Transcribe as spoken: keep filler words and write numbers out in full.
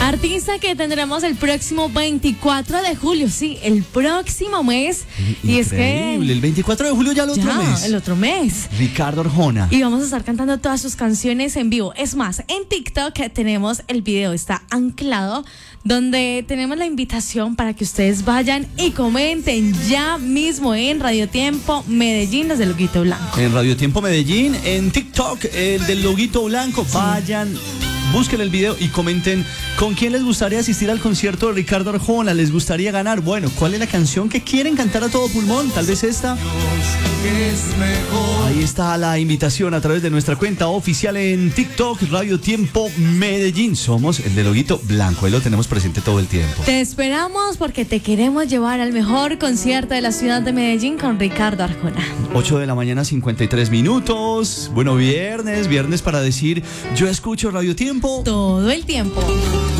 Artista que tendremos el próximo veinticuatro de julio, sí, el próximo mes. Increíble, y es que el veinticuatro de julio ya el otro ya, mes. el otro mes. Ricardo Arjona. Y vamos a estar cantando todas sus canciones en vivo. Es más, en TikTok tenemos el video, está anclado, donde tenemos la invitación para que ustedes vayan y comenten ya mismo en Radio Tiempo Medellín desde el Loguito Blanco. En Radio Tiempo Medellín, en TikTok, el del Loguito Blanco. Sí. Vayan, busquen el video y comenten con quién les gustaría asistir al concierto de Ricardo Arjona. ¿Les gustaría ganar? Bueno, ¿cuál es la canción que quieren cantar a todo pulmón? Tal vez esta. Ahí está la invitación a través de nuestra cuenta oficial en TikTok, Radio Tiempo Medellín. Somos el de Loguito Blanco, ahí lo tenemos presente todo el tiempo. Te esperamos porque te queremos llevar al mejor concierto de la ciudad de Medellín con Ricardo Arjona. ocho de la mañana, cincuenta y tres minutos. Bueno, viernes, viernes para decir, yo escucho Radio Tiempo todo el tiempo.